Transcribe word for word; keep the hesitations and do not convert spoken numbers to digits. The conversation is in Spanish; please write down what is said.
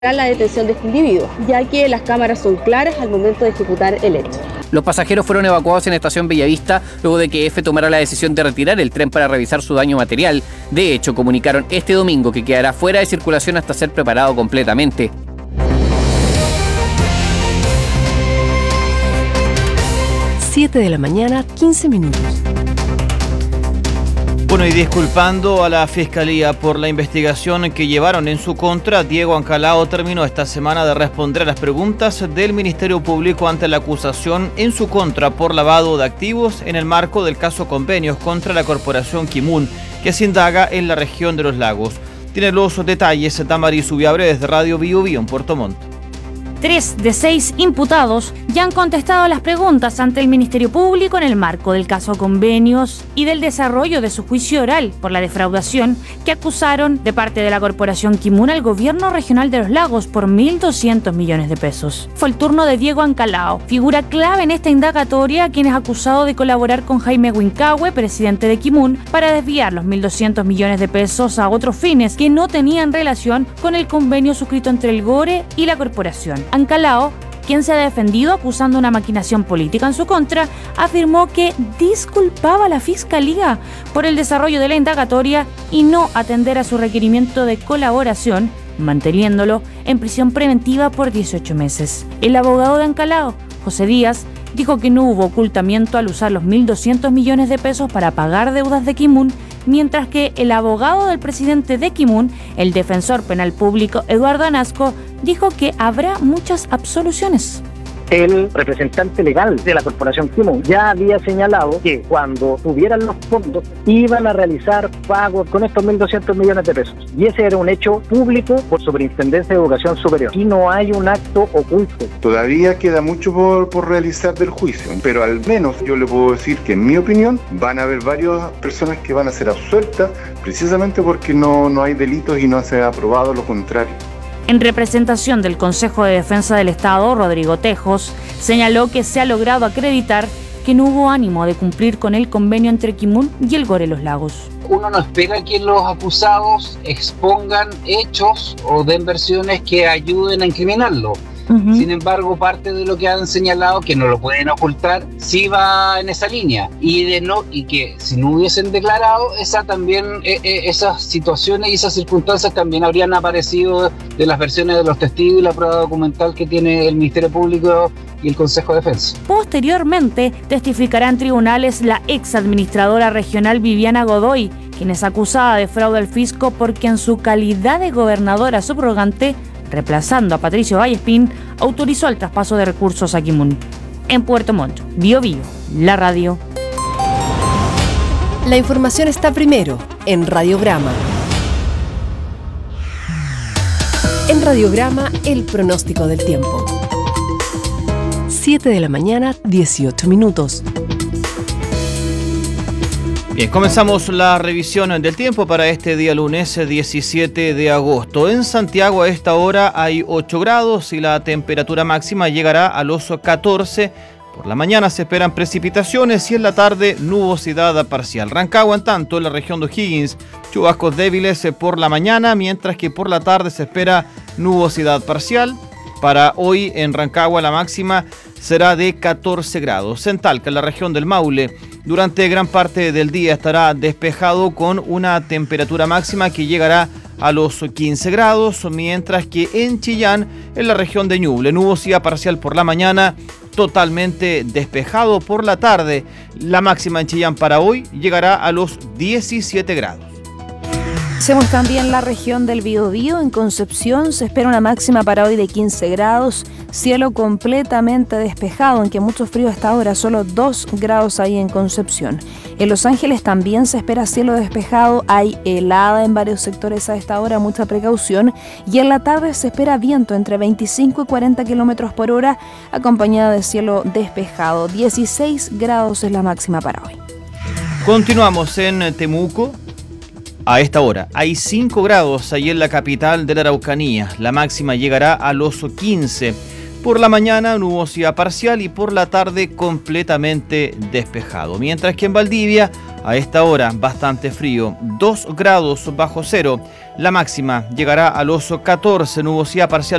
la detención de este individuo, ya que las cámaras son claras al momento de ejecutar el hecho. Los pasajeros fueron evacuados en Estación Bellavista luego de que F tomara la decisión de retirar el tren para revisar su daño material. De hecho, comunicaron este domingo que quedará fuera de circulación hasta ser preparado completamente. siete de la mañana, quince minutos. Bueno, y disculpando a la Fiscalía por la investigación que llevaron en su contra, Diego Ancalao terminó esta semana de responder a las preguntas del Ministerio Público ante la acusación en su contra por lavado de activos en el marco del caso Convenios contra la Corporación Kimun, que se indaga en la región de los lagos. Tiene los detalles Damaris Ubiabre desde Radio Bio Bio en Puerto Montt. Tres de seis imputados ya han contestado las preguntas ante el Ministerio Público en el marco del caso Convenios y del desarrollo de su juicio oral por la defraudación que acusaron de parte de la Corporación Kimun al Gobierno Regional de los Lagos por mil doscientos millones de pesos. Fue el turno de Diego Ancalao, figura clave en esta indagatoria, quien es acusado de colaborar con Jaime Huincahue, presidente de Kimun, para desviar los mil doscientos millones de pesos a otros fines que no tenían relación con el convenio suscrito entre el Gore y la corporación. Ancalao, quien se ha defendido acusando una maquinación política en su contra, afirmó que disculpaba a la Fiscalía por el desarrollo de la indagatoria y no atender a su requerimiento de colaboración, manteniéndolo en prisión preventiva por dieciocho meses. El abogado de Ancalao, José Díaz, dijo que no hubo ocultamiento al usar los mil doscientos millones de pesos para pagar deudas de Kimun, mientras que el abogado del presidente de Kimun, el defensor penal público Eduardo Anasco, dijo que habrá muchas absoluciones. El representante legal de la Corporación Kimun ya había señalado que cuando tuvieran los fondos iban a realizar pagos con estos mil doscientos millones de pesos. Y ese era un hecho público por Superintendencia de Educación Superior. Aquí no hay un acto oculto. Todavía queda mucho por, por realizar del juicio, pero al menos yo le puedo decir que en mi opinión van a haber varias personas que van a ser absueltas precisamente porque no, no hay delitos y no se ha probado lo contrario. En representación del Consejo de Defensa del Estado, Rodrigo Tejos señaló que se ha logrado acreditar que no hubo ánimo de cumplir con el convenio entre Kimun y el Gore Los Lagos. Uno no espera que los acusados expongan hechos o den versiones que ayuden a incriminarlo. Uh-huh. Sin embargo, parte de lo que han señalado, que no lo pueden ocultar, sí va en esa línea. Y de no y que si no hubiesen declarado, esa también eh, eh, esas situaciones y esas circunstancias también habrían aparecido de las versiones de los testigos y la prueba documental que tiene el Ministerio Público y el Consejo de Defensa. Posteriormente, testificará en tribunales la ex administradora regional Viviana Godoy, quien es acusada de fraude al fisco porque en su calidad de gobernadora subrogante, reemplazando a Patricio Vallespín, autorizó el traspaso de recursos a Kimun. En Puerto Montt, Bio Bio, la radio. La información está primero en Radiograma. En Radiograma, el pronóstico del tiempo. siete de la mañana, dieciocho minutos. Bien, comenzamos la revisión del tiempo para este día lunes diecisiete de agosto. En Santiago a esta hora hay ocho grados y la temperatura máxima llegará a los catorce. Por la mañana se esperan precipitaciones y en la tarde nubosidad parcial. Rancagua, en tanto, en la región de O'Higgins, chubascos débiles por la mañana, mientras que por la tarde se espera nubosidad parcial. Para hoy en Rancagua la máxima será de catorce grados. En Talca, en la región del Maule, durante gran parte del día estará despejado con una temperatura máxima que llegará a los quince grados, mientras que en Chillán, en la región de Ñuble, nubosidad parcial por la mañana, totalmente despejado por la tarde. La máxima en Chillán para hoy llegará a los diecisiete grados. Hacemos también la región del Biobío. En Concepción se espera una máxima para hoy de quince grados, cielo completamente despejado, aunque mucho frío hasta ahora, solo dos grados ahí en Concepción. En Los Ángeles también se espera cielo despejado, hay helada en varios sectores a esta hora, mucha precaución, y en la tarde se espera viento entre veinticinco y cuarenta kilómetros por hora, acompañado de cielo despejado. dieciséis grados es la máxima para hoy. Continuamos en Temuco. A esta hora hay cinco grados ahí en la capital de la Araucanía. La máxima llegará a los quince. Por la mañana nubosidad parcial y por la tarde completamente despejado. Mientras que en Valdivia A esta hora, bastante frío, dos grados bajo cero. La máxima llegará a los catorce, nubosidad parcial